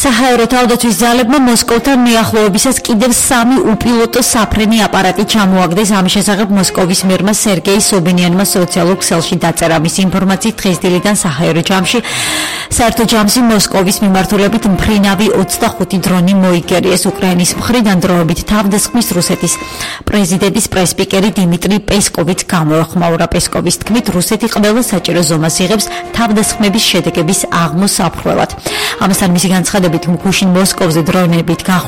საჰაერო თავდაცვის ძალებმა მოსკოვთან მიახლოებისას კიდევ 3 უპილოტო საფრენი აპარატი ჩამოაგდეს. ამის შესახებ მოსკოვის მერმა სერგეი სობინიანმა სოციალურ ქსელში დაწერა. მის ინფორმაციით დღეს დილიდან საჰაერო საერთო ჯამში მოსკოვის მიმართულებით მფრინავი 25 დრონი მოიგერიეს. უკრაინის მხრიდან დროებით თავდასხმის რუსეთის პრეზიდენტის პრესპიკერი დიმიტრი პესკოვიც გამოეხმაურა. პესკოვის თქმით, რუსეთი ყველა საჭირო ზომას იღებს თავდასხმების შედეგების აღმოსაფრველად. ამასთან მისი განცხადებით, მუშინ მოსკოვზე დრონებით